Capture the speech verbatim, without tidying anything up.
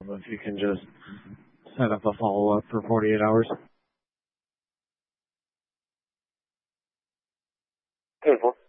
If you can just set up a follow-up for forty-eight hours. ten four.